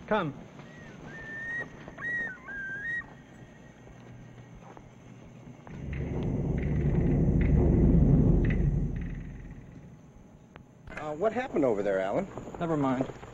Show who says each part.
Speaker 1: Come.
Speaker 2: What happened over there, Alan?
Speaker 1: Never mind.